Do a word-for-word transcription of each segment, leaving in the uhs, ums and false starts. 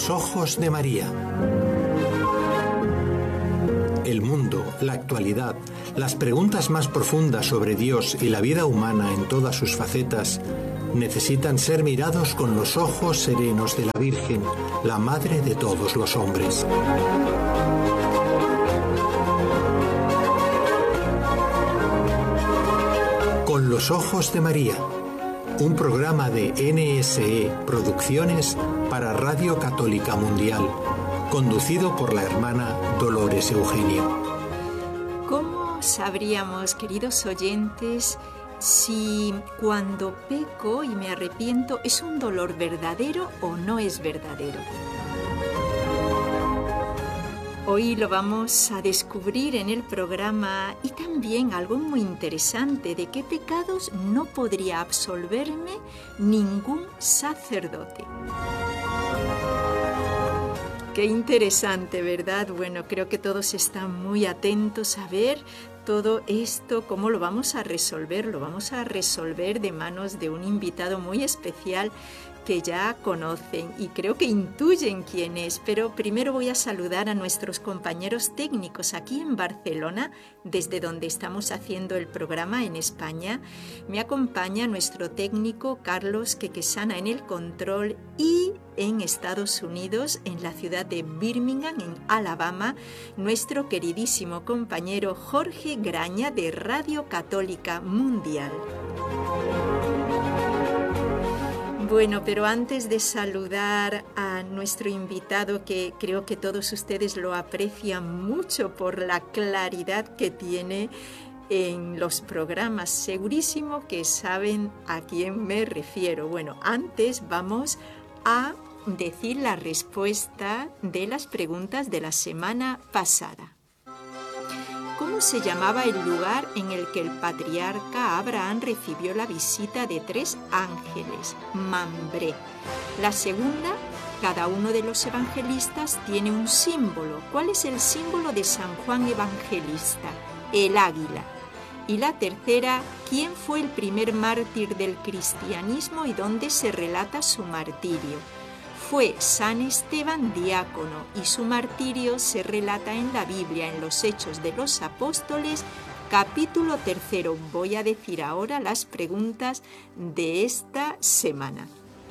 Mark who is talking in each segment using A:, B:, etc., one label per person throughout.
A: los ojos de María. El mundo, la actualidad, las preguntas más profundas sobre Dios y la vida humana en todas sus facetas necesitan ser mirados con los ojos serenos de la Virgen, la Madre de todos los hombres. Con los ojos de María, un programa de N S E Producciones para Radio Católica Mundial, conducido por la hermana Dolores Eugenio.
B: ¿Cómo sabríamos, queridos oyentes, si cuando peco y me arrepiento es un dolor verdadero o no es verdadero? Hoy lo vamos a descubrir en el programa y también algo muy interesante, de qué pecados no podría absolverme ningún sacerdote. Qué interesante, ¿verdad? Bueno, creo que todos están muy atentos a ver todo esto, cómo lo vamos a resolver. Lo vamos a resolver de manos de un invitado muy especial que ya conocen y creo que intuyen quién es, pero primero voy a saludar a nuestros compañeros técnicos aquí en Barcelona, desde donde estamos haciendo el programa en España. Me acompaña nuestro técnico Carlos Quequesana en el control, y en Estados Unidos, en la ciudad de Birmingham, en Alabama, nuestro queridísimo compañero Jorge Graña de Radio Católica Mundial. Bueno, pero antes de saludar a nuestro invitado, que creo que todos ustedes lo aprecian mucho por la claridad que tiene en los programas, segurísimo que saben a quién me refiero. Bueno, antes vamos a decir la respuesta de las preguntas de la semana pasada. ¿Cómo se llamaba el lugar en el que el patriarca Abraham recibió la visita de tres ángeles? Mambré. La segunda, cada uno de los evangelistas tiene un símbolo. ¿Cuál es el símbolo de San Juan Evangelista? El águila. Y la tercera, ¿quién fue el primer mártir del cristianismo y dónde se relata su martirio? Fue San Esteban diácono, y su martirio se relata en la Biblia, en los Hechos de los Apóstoles, capítulo tercero. Voy a decir ahora las preguntas de esta semana.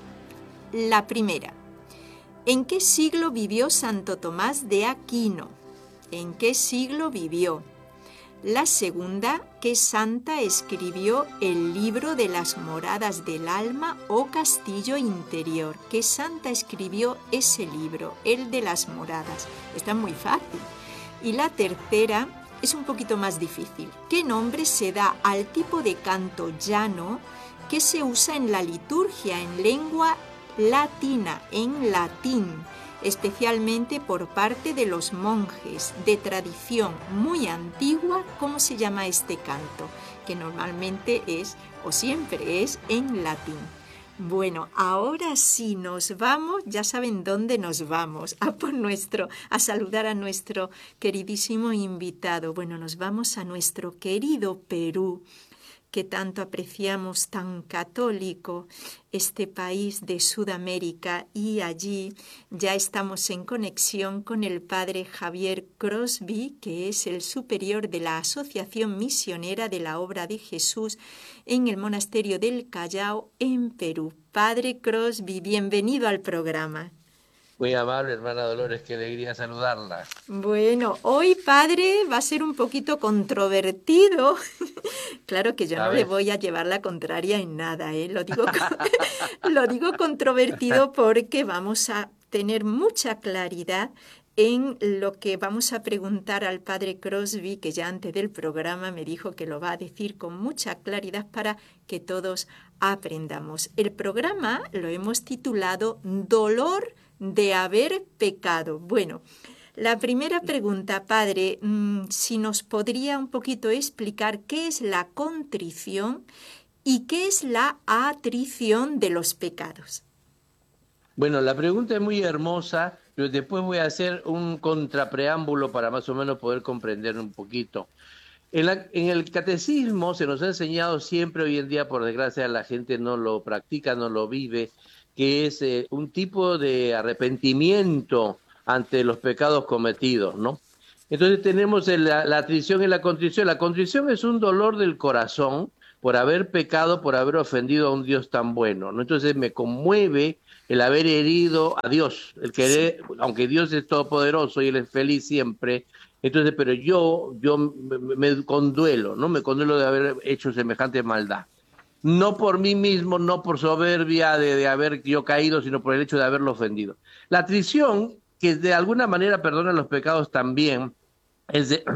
B: La primera: ¿en qué siglo vivió Santo Tomás de Aquino? ¿En qué siglo vivió? La segunda, ¿qué santa escribió el libro de las moradas del alma o castillo interior? ¿Qué santa escribió ese libro, el de las moradas? Está muy fácil. Y la tercera es un poquito más difícil. ¿Qué nombre se da al tipo de canto llano que se usa en la liturgia en lengua latina, en latín, especialmente por parte de los monjes de tradición muy antigua? ¿Cómo se llama este canto? Que normalmente es, o siempre es, en latín. Bueno, ahora sí nos vamos, ya saben dónde nos vamos, a por nuestro, a saludar a nuestro queridísimo invitado. Bueno, nos vamos a nuestro querido Perú, que tanto apreciamos, tan católico, este país de Sudamérica, y allí ya estamos en conexión con el padre Javier Crosby, que es el superior de la Asociación Misionera de la Obra de Jesús en el Monasterio del Callao, en Perú. Padre Crosby, bienvenido al programa.
C: Muy amable, hermana Dolores, qué alegría saludarla. Bueno,
B: hoy, padre, va a ser un poquito controvertido. Claro que yo no le voy a llevar la contraria en nada, ¿eh? Lo digo, lo digo controvertido porque vamos a tener mucha claridad en lo que vamos a preguntar al padre Crosby, que ya antes del programa me dijo que lo va a decir con mucha claridad para que todos aprendamos. El programa lo hemos titulado Dolor de haber pecado. Bueno, la primera pregunta, padre, si nos podría un poquito explicar qué es la contrición y qué es la atrición de los pecados.
C: Bueno, la pregunta es muy hermosa, pero después voy a hacer un contrapreámbulo para más o menos poder comprender un poquito. En, la, en el catecismo se nos ha enseñado siempre, hoy en día por desgracia la gente no lo practica, no lo vive, que es eh, un tipo de arrepentimiento ante los pecados cometidos, ¿no? Entonces tenemos el, la, la atrición y la contrición. La contrición es un dolor del corazón por haber pecado, por haber ofendido a un Dios tan bueno, ¿no? Entonces me conmueve el haber herido a Dios, el querer, sí. Aunque Dios es todopoderoso y Él es feliz siempre, entonces, pero yo, yo me, me conduelo, ¿no? Me conduelo de haber hecho semejante maldad. No por mí mismo, no por soberbia de, de haber yo caído, sino por el hecho de haberlo ofendido. La atrición, que de alguna manera perdona los pecados también, es de,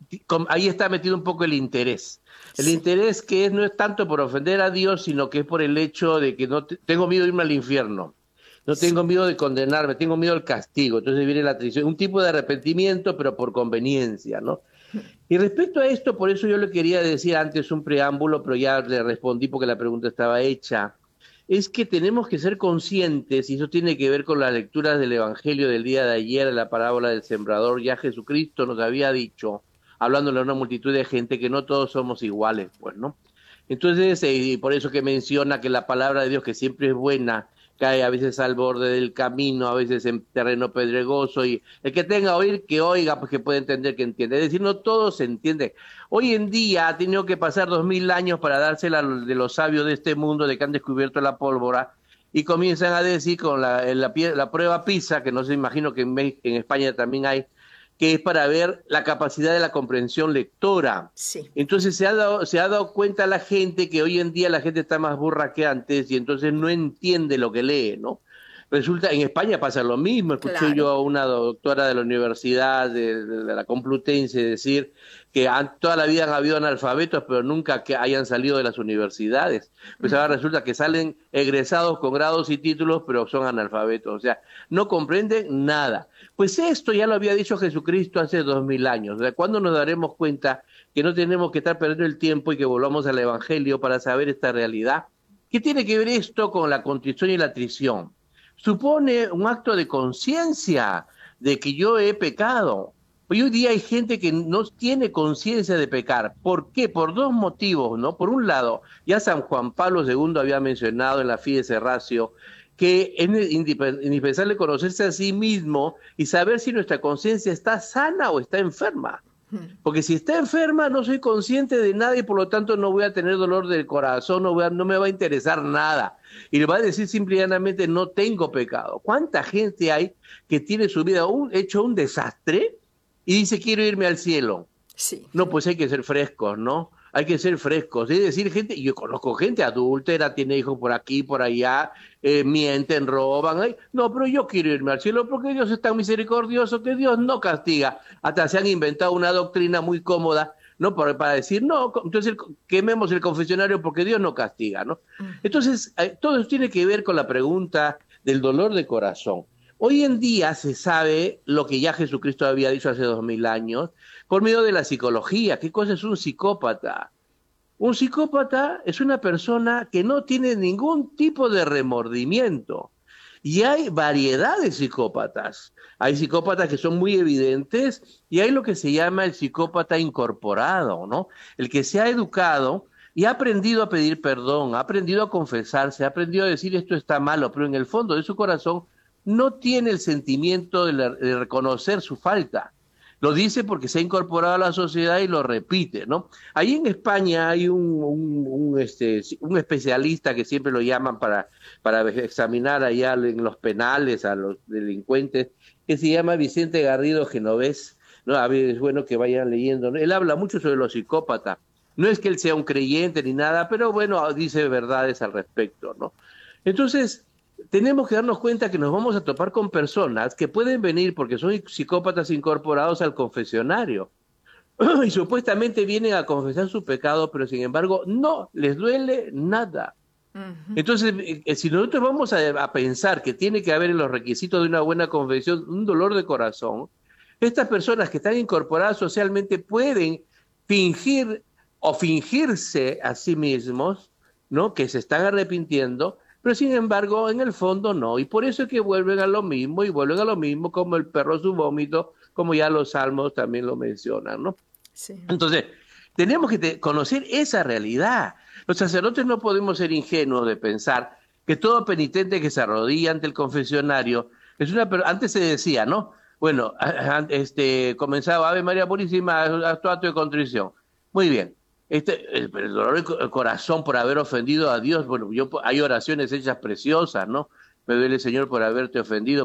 C: ahí está metido un poco el interés. El sí. interés que es, no es tanto por ofender a Dios, sino que es por el hecho de que no te, tengo miedo de irme al infierno, no sí. tengo miedo de condenarme, tengo miedo del castigo. Entonces viene la atrición, un tipo de arrepentimiento, pero por conveniencia, ¿no? Y respecto a esto, por eso yo le quería decir antes un preámbulo, pero ya le respondí porque la pregunta estaba hecha, es que tenemos que ser conscientes, y eso tiene que ver con las lecturas del Evangelio del día de ayer, de la parábola del sembrador. Ya Jesucristo nos había dicho, hablándole a una multitud de gente, que no todos somos iguales, pues, ¿no? Entonces, eh, y por eso que menciona que la palabra de Dios, que siempre es buena, cae a veces al borde del camino, a veces en terreno pedregoso, y el que tenga oír, que oiga, pues que puede entender, que entiende. Es decir, no todo se entiende. Hoy en día ha tenido que pasar dos mil años para dársela de los sabios de este mundo, de que han descubierto la pólvora, y comienzan a decir con la, la, la prueba PISA, que no se imagino que en, México, en España también hay, que es para ver la capacidad de la comprensión lectora. Sí. Entonces se ha dado, se ha dado cuenta la gente que hoy en día la gente está más burra que antes y entonces no entiende lo que lee, ¿no? Resulta, en España pasa lo mismo. Escuché claro. yo a una doctora de la Universidad de, de, de la Complutense decir que han, toda la vida han habido analfabetos, pero nunca que hayan salido de las universidades. Pues ahora resulta que salen egresados con grados y títulos, pero son analfabetos. O sea, no comprenden nada. Pues esto ya lo había dicho Jesucristo hace dos mil años. O sea, ¿cuándo nos daremos cuenta que no tenemos que estar perdiendo el tiempo y que volvamos al Evangelio para saber esta realidad? ¿Qué tiene que ver esto con la contrición y la atrición? Supone un acto de conciencia de que yo he pecado. Hoy día hay gente que no tiene conciencia de pecar. ¿Por qué? Por dos motivos, ¿no? Por un lado, ya San Juan Pablo segundo había mencionado en la Fides Ratio que es indispensable conocerse a sí mismo y saber si nuestra conciencia está sana o está enferma. Porque si está enferma no soy consciente de nada y por lo tanto no voy a tener dolor del corazón, no, voy a, no me va a interesar nada. Y le va a decir simplemente no tengo pecado. ¿Cuánta gente hay que tiene su vida un, hecho un desastre y dice quiero irme al cielo? Sí. No, pues hay que ser frescos, ¿no? Hay que ser frescos. Es decir, gente, yo conozco gente adúltera, tiene hijos por aquí, por allá, eh, mienten, roban. Ay, no, pero yo quiero irme al cielo porque Dios es tan misericordioso que Dios no castiga. Hasta se han inventado una doctrina muy cómoda, ¿no? Para, para decir, no, entonces quememos el confesionario porque Dios no castiga, ¿no? Entonces, eh, todo eso tiene que ver con la pregunta del dolor de corazón. Hoy en día se sabe lo que ya Jesucristo había dicho hace dos mil años por medio de la psicología. ¿Qué cosa es un psicópata? Un psicópata es una persona que no tiene ningún tipo de remordimiento. Y hay variedad de psicópatas. Hay psicópatas que son muy evidentes y hay lo que se llama el psicópata incorporado, ¿no? El que se ha educado y ha aprendido a pedir perdón, ha aprendido a confesarse, ha aprendido a decir esto está malo, pero en el fondo de su corazón no tiene el sentimiento de, la, de reconocer su falta. Lo dice porque se ha incorporado a la sociedad y lo repite, ¿no? Ahí en España hay un, un, un, este, un especialista que siempre lo llaman para, para examinar allá en los penales a los delincuentes, que se llama Vicente Garrido Genovés, ¿no? A ver, es bueno que vayan leyendo, ¿no? Él habla mucho sobre los psicópatas. No es que él sea un creyente ni nada, pero bueno, dice verdades al respecto, ¿no? Entonces, tenemos que darnos cuenta que nos vamos a topar con personas que pueden venir porque son psicópatas incorporados al confesionario y supuestamente vienen a confesar su pecado, pero sin embargo no les duele nada. Uh-huh. Entonces, eh, si nosotros vamos a, a pensar que tiene que haber en los requisitos de una buena confesión un dolor de corazón, estas personas que están incorporadas socialmente pueden fingir o fingirse a sí mismos, ¿no? Que se están arrepintiendo, pero sin embargo en el fondo no, y por eso es que vuelven a lo mismo y vuelven a lo mismo como el perro a su vómito, como ya los salmos también lo mencionan, ¿no? Sí. Entonces tenemos que te- conocer esa realidad. Los sacerdotes no podemos ser ingenuos de pensar que todo penitente que se arrodilla ante el confesionario, es una, antes se decía, ¿no? Bueno, este, comenzaba Ave María Purísima, acto de contrición. Muy bien. Este, el, el dolor del corazón por haber ofendido a Dios, bueno, yo hay oraciones hechas preciosas, ¿no? Me duele, Señor, por haberte ofendido,